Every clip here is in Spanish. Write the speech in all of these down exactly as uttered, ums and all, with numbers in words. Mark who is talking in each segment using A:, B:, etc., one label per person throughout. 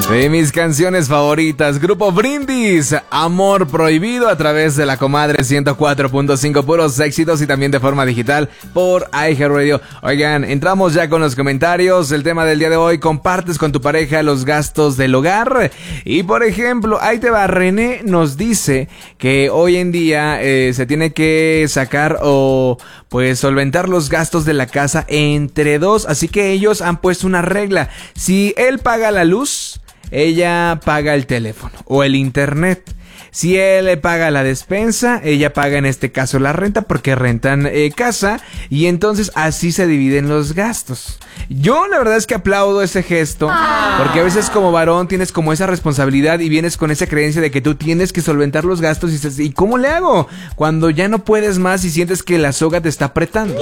A: De mis canciones favoritas, Grupo Brindis, Amor Prohibido, a través de La Comadre ciento cuatro punto cinco, puros éxitos, y también de forma digital por iHeartRadio. Oigan, entramos ya con los comentarios. El tema del día de hoy: compartes con tu pareja los gastos del hogar. Y por ejemplo, ahí te va, René nos dice que hoy en día eh, se tiene que sacar o pues solventar los gastos de la casa entre dos, así que ellos han puesto una regla: si él paga la luz, ella paga el teléfono o el internet. Si él paga la despensa, ella paga en este caso la renta, porque rentan eh, casa, y entonces así se dividen los gastos. Yo la verdad es que aplaudo ese gesto, porque a veces como varón tienes como esa responsabilidad y vienes con esa creencia de que tú tienes que solventar los gastos y dices, ¿y cómo le hago? Cuando ya no puedes más y sientes que la soga te está apretando.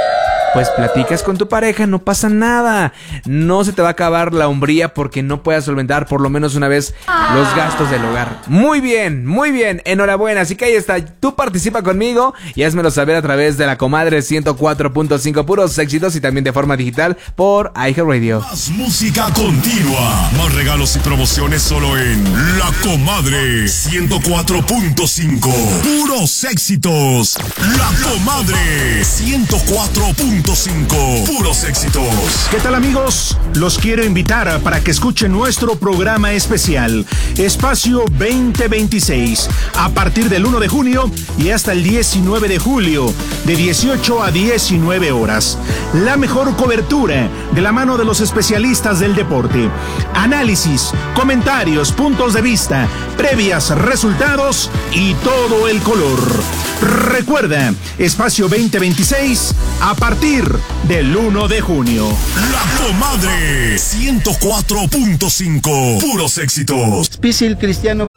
A: Pues platicas con tu pareja, no pasa nada. No se te va a acabar la hombría porque no puedas solventar por lo menos una vez los gastos del hogar. Muy bien, muy bien, enhorabuena. Así que ahí está, tú participa conmigo y házmelo saber a través de La Comadre ciento cuatro punto cinco, puros éxitos, y también de forma digital por iHeartRadio.
B: Más música continua, más regalos y promociones solo en La Comadre ciento cuatro punto cinco. Puros éxitos. La Comadre ciento cuatro punto cinco. Puros éxitos.
C: ¿Qué tal, amigos? Los quiero invitar para que escuchen nuestro programa especial Espacio veinte veintiséis, a partir del uno de junio y hasta el diecinueve de julio, de dieciocho a diecinueve horas. La mejor cobertura de la mano de los especialistas del deporte. Análisis, comentarios, puntos de vista, previas, resultados y todo el color. Recuerda, Espacio veinte veintiséis a partir del uno de junio.
B: La Comadre ciento cuatro punto cinco. Puros éxitos.
D: Pisil Cristiano.